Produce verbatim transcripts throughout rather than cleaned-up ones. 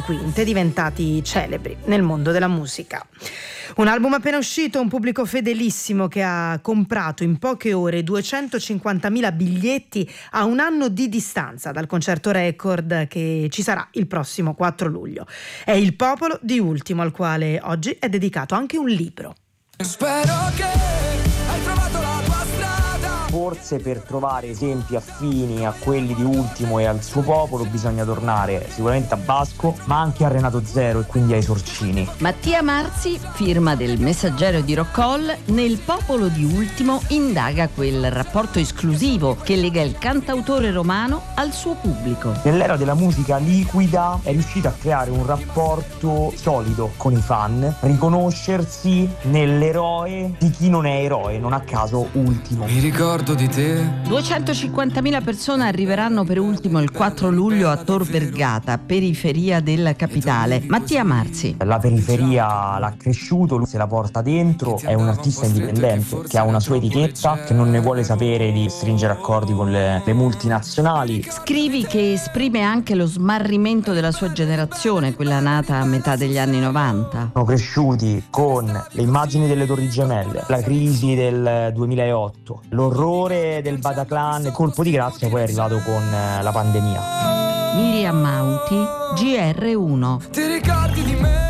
quinte, diventati celebri nel mondo della musica. Un album appena uscito, un pubblico fedelissimo che ha comprato in poche ore duecentocinquantamila biglietti a un anno di distanza dal concerto record che ci sarà il prossimo quattro luglio. È Il popolo di Ultimo, al quale oggi è dedicato anche un libro. Spero che hai trovato la tua strada. Forse per trovare esempi affini a quelli di Ultimo e al suo popolo bisogna tornare sicuramente a Basco, ma anche a Renato Zero e quindi ai Sorcini. Mattia Marzi, firma del Messaggero di Rock Hall, nel popolo di Ultimo indaga quel rapporto esclusivo che lega il cantautore romano al suo pubblico. Nell'era della musica liquida è riuscito a creare un rapporto solido con i fan, riconoscersi nell'eroe di chi non è eroe, non a caso Ultimo. Mi ricordo di te. duecentocinquantamila persone arriveranno per Ultimo il quattro luglio a Tor Vergata, periferia della capitale. Mattia Marzi. La periferia l'ha cresciuto, lui se la porta dentro, è un artista indipendente che ha una sua etichetta, che non ne vuole sapere di stringere accordi con le, le multinazionali. Scrivi che esprime anche lo smarrimento della sua generazione, quella nata a metà degli anni novanta. Sono cresciuti con le immagini delle Torri Gemelle, la crisi del duemilaotto, l'orrore del Bataclan, colpo di grazia poi è arrivato con la pandemia. Miriam Mauti, G R uno. Ti ricordi di me?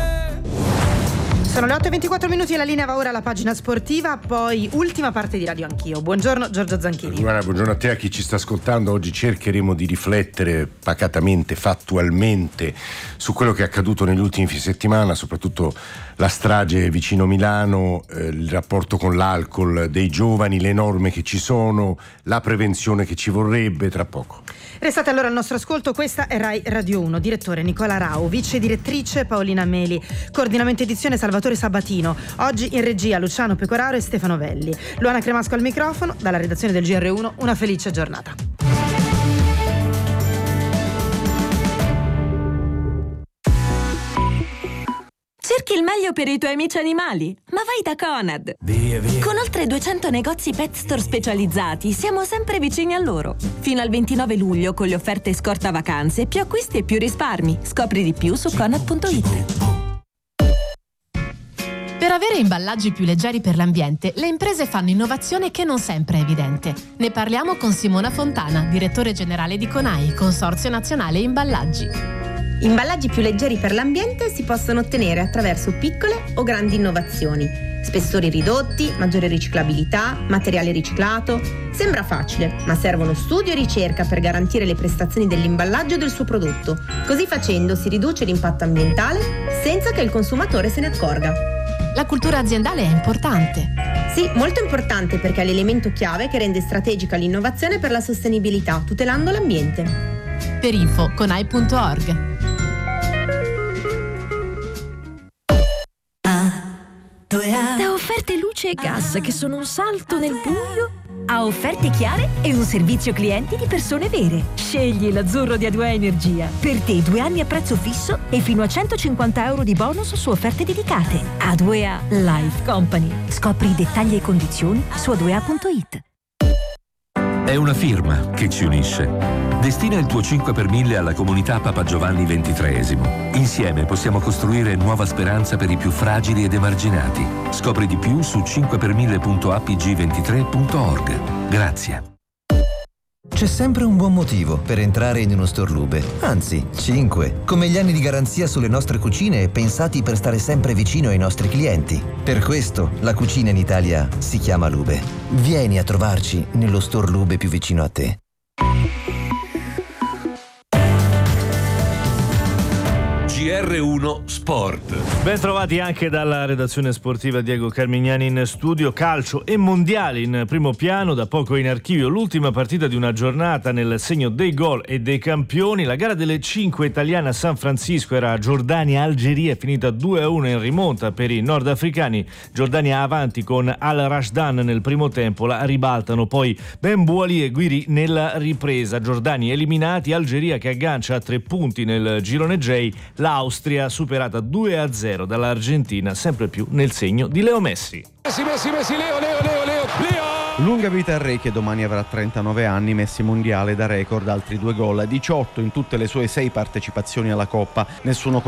Sono le otto e ventiquattro minuti e la linea va ora alla pagina sportiva, poi ultima parte di Radio Anch'io. Buongiorno Giorgio Zanchini. Buona, buongiorno a te, a chi ci sta ascoltando. Oggi cercheremo di riflettere pacatamente, fattualmente su quello che è accaduto negli ultimi fine settimana, soprattutto la strage vicino Milano, eh, il rapporto con l'alcol dei giovani, le norme che ci sono, la prevenzione che ci vorrebbe tra poco. Restate allora al nostro ascolto, questa è Rai Radio uno, direttore Nicola Rau, vice direttrice Paolina Meli, coordinamento edizione Salvatore Sabatino, oggi in regia Luciano Pecoraro e Stefano Velli. Luana Cremasco al microfono, dalla redazione del G R uno una felice giornata. Cerchi il meglio per i tuoi amici animali? Ma vai da Conad! Via, via. Con oltre duecento negozi pet store specializzati, siamo sempre vicini a loro. Fino al ventinove luglio, con le offerte scorta vacanze, più acquisti e più risparmi. Scopri di più su conad punto it. Per avere imballaggi più leggeri per l'ambiente, le imprese fanno innovazione che non sempre è evidente. Ne parliamo con Simona Fontana, direttore generale di CONAI, Consorzio Nazionale Imballaggi. Imballaggi più leggeri per l'ambiente si possono ottenere attraverso piccole o grandi innovazioni. Spessori ridotti, maggiore riciclabilità, materiale riciclato. Sembra facile, ma servono studio e ricerca per garantire le prestazioni dell'imballaggio e del suo prodotto. Così facendo si riduce l'impatto ambientale senza che il consumatore se ne accorga. La cultura aziendale è importante. Sì, molto importante perché è l'elemento chiave che rende strategica l'innovazione per la sostenibilità, tutelando l'ambiente. Per info conai punto org. Da offerte luce e gas che sono un salto nel buio a offerte chiare e un servizio clienti di persone vere. Scegli l'azzurro di A due A Energia. Per te due anni a prezzo fisso e fino a centocinquanta euro di bonus su offerte dedicate. A due A Life Company. Scopri i dettagli e condizioni su a due a punto it. È una firma che ci unisce. Destina il tuo cinque per mille alla comunità Papa Giovanni ventitreesimo. Insieme possiamo costruire nuova speranza per i più fragili ed emarginati. Scopri di più su cinque per mille punto a p g ventitré punto org. Grazie. C'è sempre un buon motivo per entrare in uno store Lube, anzi cinque, come gli anni di garanzia sulle nostre cucine pensati per stare sempre vicino ai nostri clienti. Per questo la cucina in Italia si chiama Lube. Vieni a trovarci nello store Lube più vicino a te. G R uno Sport. Ben trovati anche dalla redazione sportiva, Diego Carmignani in studio. Calcio e mondiali in primo piano, da poco in archivio l'ultima partita di una giornata nel segno dei gol e dei campioni. La gara delle cinque italiane a San Francisco era Giordania-Algeria, finita due a uno in rimonta per i nordafricani. Giordania avanti con Al-Rashdan nel primo tempo, la ribaltano poi Ben Buali e Guiri nella ripresa. Giordani eliminati, Algeria che aggancia a tre punti nel girone J, l'Austria superata due a zero dall'Argentina, sempre più nel segno di Leo Messi. Messi, Messi, Messi, Leo, Leo, Leo, Leo, Leo! Lunga vita al re che domani avrà trentanove anni, Messi mondiale da record, altri due gol, diciotto in tutte le sue sei partecipazioni alla Coppa, nessuno